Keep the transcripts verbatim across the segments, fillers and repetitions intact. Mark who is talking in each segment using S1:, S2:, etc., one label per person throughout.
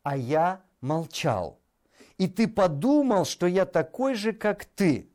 S1: а я молчал. И ты подумал, что я такой же, как ты.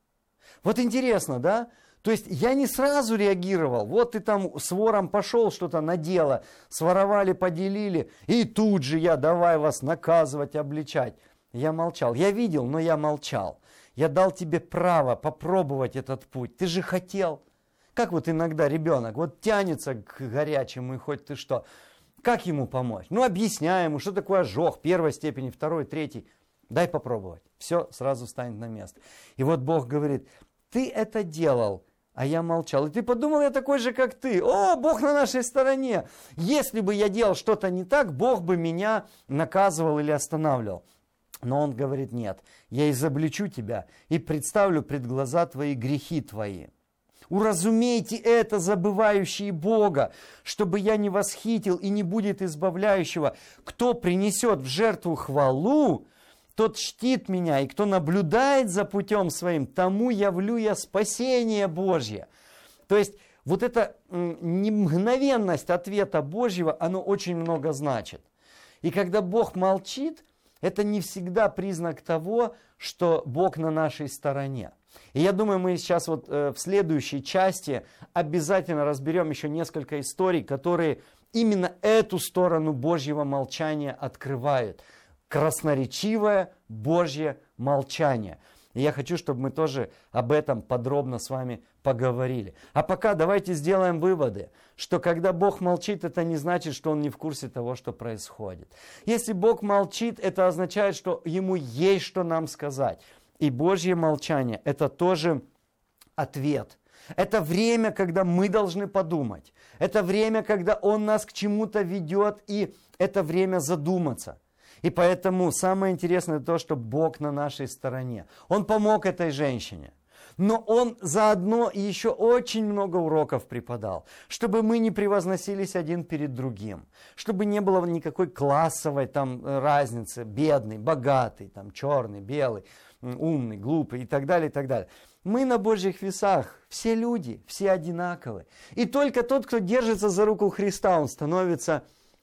S1: Вот интересно, да? То есть я не сразу реагировал. Вот ты там с вором пошел, что-то на дело, своровали, поделили, и тут же я давай вас наказывать, обличать. Я молчал. Я видел, но я молчал. Я дал тебе право попробовать этот путь. Ты же хотел. Как вот иногда ребенок вот тянется к горячему, и хоть ты что. Как ему помочь? Ну, объясняй ему, что такое ожог первой степени, второй, третий. Дай попробовать. Все сразу станет на место. И вот Бог говорит, ты это делал, а я молчал. И ты подумал, я такой же, как ты. О, Бог на нашей стороне. Если бы я делал что-то не так, Бог бы меня наказывал или останавливал. Но Он говорит, нет, я изобличу тебя и представлю пред глаза твои грехи твои. Уразумейте это, забывающие Бога, чтобы я не восхитил и не будет избавляющего. Кто принесет в жертву хвалу, тот чтит меня, и кто наблюдает за путем своим, тому явлю я спасение Божье. То есть вот эта мгновенность ответа Божьего, оно очень много значит. И когда Бог молчит, это не всегда признак того, что Бог на нашей стороне. И я думаю, мы сейчас вот э, в следующей части обязательно разберем еще несколько историй, которые именно эту сторону Божьего молчания открывают. Красноречивое Божье молчание. И я хочу, чтобы мы тоже об этом подробно с вами поговорили. А пока давайте сделаем выводы, что когда Бог молчит, это не значит, что Он не в курсе того, что происходит. Если Бог молчит, это означает, что Ему есть что нам сказать. И Божье молчание – это тоже ответ. Это время, когда мы должны подумать. Это время, когда Он нас к чему-то ведет, и это время задуматься. И поэтому самое интересное то, что Бог на нашей стороне. Он помог этой женщине. Но Он заодно еще очень много уроков преподал, чтобы мы не превозносились один перед другим, чтобы не было никакой классовой там разницы, бедный, богатый, там, черный, белый, умный, глупый и так далее, и так далее. Мы на Божьих весах, все люди, все одинаковы. И только тот, кто держится за руку Христа, он становится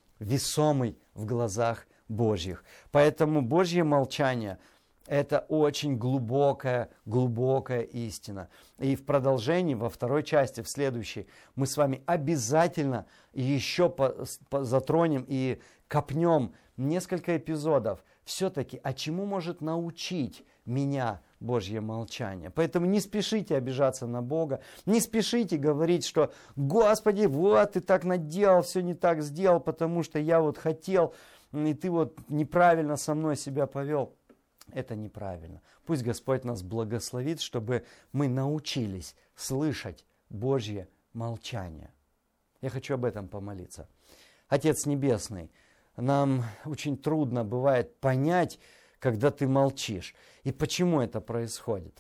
S1: весомый в глазах Божьих. Поэтому Божье молчание – это очень глубокая, глубокая истина. И в продолжении, во второй части, в следующей, мы с вами обязательно еще по, по, затронем и копнем несколько эпизодов. Все-таки, а чему может научить меня Божье молчание? Поэтому не спешите обижаться на Бога, не спешите говорить, что «Господи, вот ты так наделал, все не так сделал, потому что я вот хотел, и ты вот неправильно со мной себя повел». Это неправильно. Пусть Господь нас благословит, чтобы мы научились слышать Божье молчание. Я хочу об этом помолиться. Отец Небесный, нам очень трудно бывает понять, когда ты молчишь. И почему это происходит?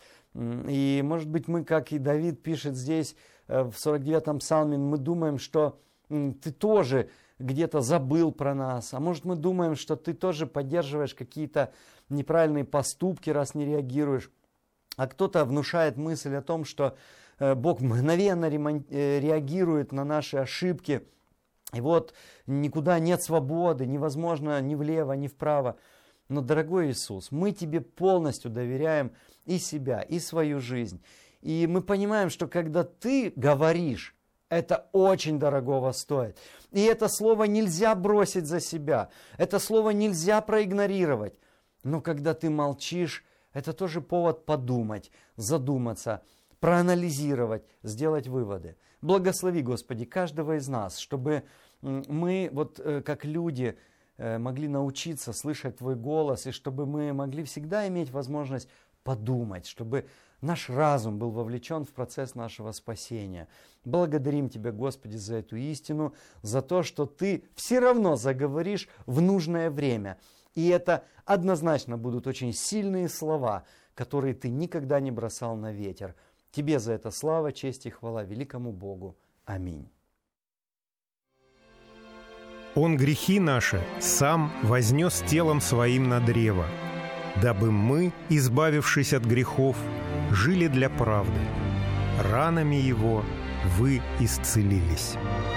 S1: И, может быть, мы, как и Давид пишет здесь, в сорок девятом псалме, мы думаем, что ты тоже где-то забыл про нас. А может, мы думаем, что ты тоже поддерживаешь какие-то неправильные поступки, раз не реагируешь. А кто-то внушает мысль о том, что Бог мгновенно реагирует на наши ошибки. И вот никуда нет свободы, невозможно ни влево, ни вправо. Но, дорогой Иисус, мы Тебе полностью доверяем и себя, и свою жизнь. И мы понимаем, что когда Ты говоришь, это очень дорогого стоит. И это слово нельзя бросить за себя. Это слово нельзя проигнорировать. Но когда ты молчишь, это тоже повод подумать, задуматься, проанализировать, сделать выводы. Благослови, Господи, каждого из нас, чтобы мы, вот как люди, могли научиться слышать Твой голос, и чтобы мы могли всегда иметь возможность подумать, чтобы наш разум был вовлечен в процесс нашего спасения. Благодарим Тебя, Господи, за эту истину, за то, что Ты все равно заговоришь в нужное время. И это однозначно будут очень сильные слова, которые Ты никогда не бросал на ветер. Тебе за это слава, честь и хвала великому Богу. Аминь.
S2: Он грехи наши сам вознес телом своим на древо, дабы мы, избавившись от грехов, жили для правды. Ранами Его вы исцелились.